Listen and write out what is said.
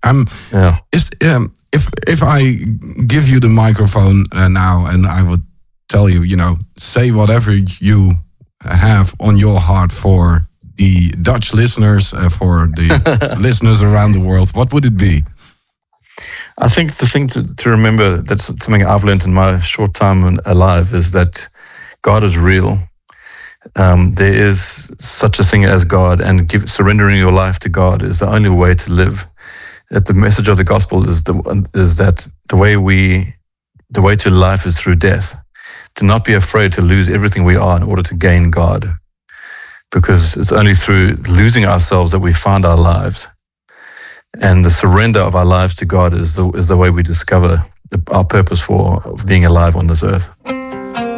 Yeah. If I give you the microphone now and I would tell you, say whatever you have on your heart for the Dutch listeners, for the listeners around the world, what would it be? I think the thing to remember, that's something I've learned in my short time alive, is that God is real. There is such a thing as God, and surrendering your life to God is the only way to live. That the message of the gospel is that the way to life is through death. To not be afraid to lose everything we are in order to gain God, because it's only through losing ourselves that we find our lives, and the surrender of our lives to God is the way we discover our purpose for being alive on this earth.